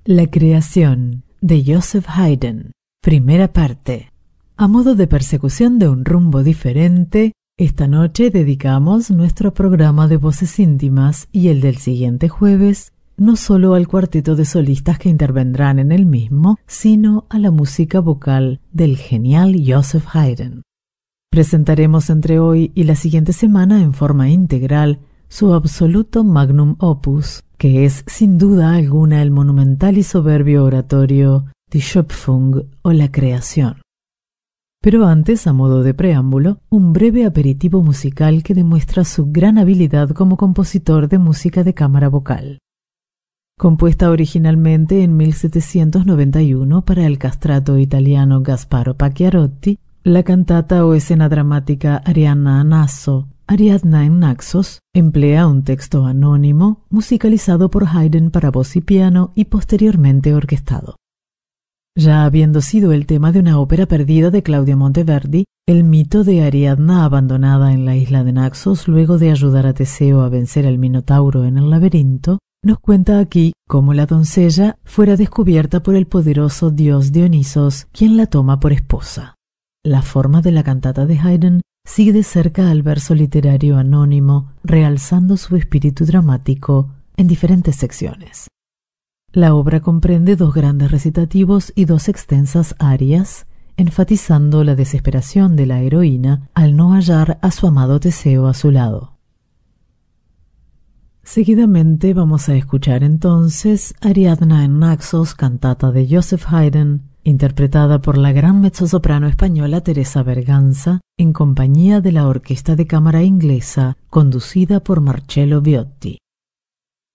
La creación, de Joseph Haydn. Primera parte. A modo de persecución de un rumbo diferente, esta noche dedicamos nuestro programa de voces íntimas y el del siguiente jueves no solo al cuarteto de solistas que intervendrán en el mismo, sino a la música vocal del genial Joseph Haydn. Presentaremos entre hoy y la siguiente semana en forma integral su absoluto magnum opus, que es sin duda alguna el monumental y soberbio oratorio Die Schöpfung o La Creación. Pero antes, a modo de preámbulo, un breve aperitivo musical que demuestra su gran habilidad como compositor de música de cámara vocal. Compuesta originalmente en 1791 para el castrato italiano Gasparo Pacchiarotti, la cantata o escena dramática Ariadna in Naxos emplea un texto anónimo musicalizado por Haydn para voz y piano y posteriormente orquestado. Ya habiendo sido el tema de una ópera perdida de Claudio Monteverdi, el mito de Ariadna abandonada en la isla de Naxos luego de ayudar a Teseo a vencer al Minotauro en el laberinto, nos cuenta aquí cómo la doncella fuera descubierta por el poderoso dios Dionisos, quien la toma por esposa. La forma de la cantata de Haydn sigue de cerca al verso literario anónimo, realzando su espíritu dramático en diferentes secciones. La obra comprende 2 grandes recitativos y 2 extensas arias, enfatizando la desesperación de la heroína al no hallar a su amado Teseo a su lado. Seguidamente vamos a escuchar entonces Ariadna in Naxos, cantata de Joseph Haydn, interpretada por la gran mezzosoprano española Teresa Berganza, en compañía de la Orquesta de Cámara Inglesa, conducida por Marcello Viotti.